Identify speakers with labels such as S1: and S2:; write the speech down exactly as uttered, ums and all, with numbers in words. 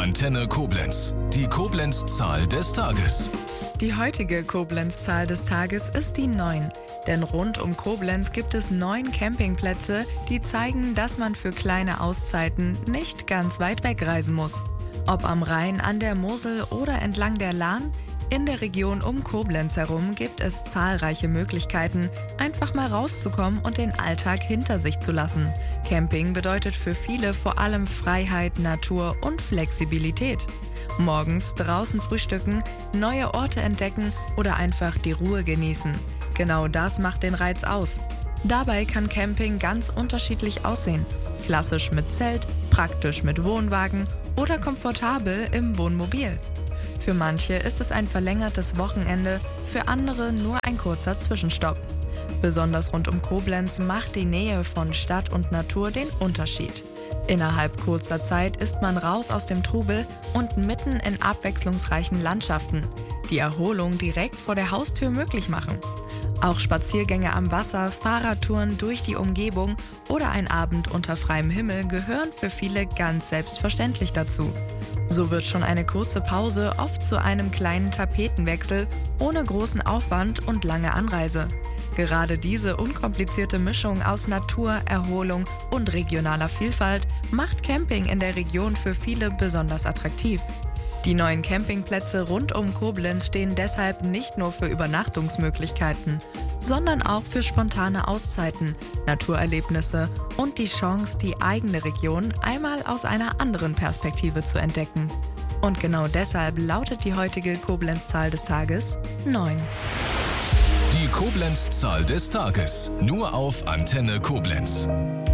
S1: Antenne Koblenz. Die Koblenz-Zahl des Tages.
S2: Die heutige Koblenz-Zahl des Tages ist die neun. Denn rund um Koblenz gibt es neun Campingplätze, die zeigen, dass man für kleine Auszeiten nicht ganz weit wegreisen muss. Ob am Rhein, an der Mosel oder entlang der Lahn, in der Region um Koblenz herum gibt es zahlreiche Möglichkeiten, einfach mal rauszukommen und den Alltag hinter sich zu lassen. Camping bedeutet für viele vor allem Freiheit, Natur und Flexibilität. Morgens draußen frühstücken, neue Orte entdecken oder einfach die Ruhe genießen. Genau das macht den Reiz aus. Dabei kann Camping ganz unterschiedlich aussehen. Klassisch mit Zelt, praktisch mit Wohnwagen oder komfortabel im Wohnmobil. Für manche ist es ein verlängertes Wochenende, für andere nur ein kurzer Zwischenstopp. Besonders rund um Koblenz macht die Nähe von Stadt und Natur den Unterschied. Innerhalb kurzer Zeit ist man raus aus dem Trubel und mitten in abwechslungsreichen Landschaften, die Erholung direkt vor der Haustür möglich machen. Auch Spaziergänge am Wasser, Fahrradtouren durch die Umgebung oder ein Abend unter freiem Himmel gehören für viele ganz selbstverständlich dazu. So wird schon eine kurze Pause oft zu einem kleinen Tapetenwechsel ohne großen Aufwand und lange Anreise. Gerade diese unkomplizierte Mischung aus Natur, Erholung und regionaler Vielfalt macht Camping in der Region für viele besonders attraktiv. Die neuen Campingplätze rund um Koblenz stehen deshalb nicht nur für Übernachtungsmöglichkeiten, sondern auch für spontane Auszeiten, Naturerlebnisse und die Chance, die eigene Region einmal aus einer anderen Perspektive zu entdecken. Und genau deshalb lautet die heutige Koblenz-Zahl des Tages neun.
S1: Die Koblenz-Zahl des Tages. Nur auf Antenne Koblenz.